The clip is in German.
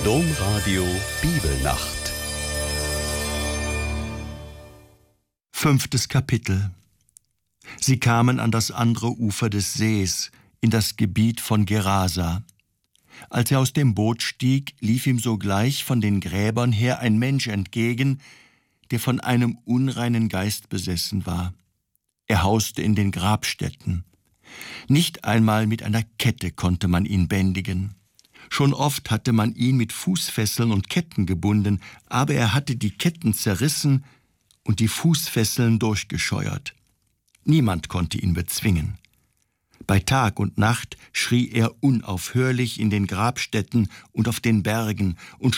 Domradio Bibelnacht. 5. Kapitel. Sie kamen an das andere Ufer des Sees, in das Gebiet von Gerasa. Als er aus dem Boot stieg, lief ihm sogleich von den Gräbern her ein Mensch entgegen, der von einem unreinen Geist besessen war. Er hauste in den Grabstätten. Nicht einmal mit einer Kette konnte man ihn bändigen. Schon oft hatte man ihn mit Fußfesseln und Ketten gebunden, aber er hatte die Ketten zerrissen und die Fußfesseln durchgescheuert. Niemand konnte ihn bezwingen. Bei Tag und Nacht schrie er unaufhörlich in den Grabstätten und auf den Bergen und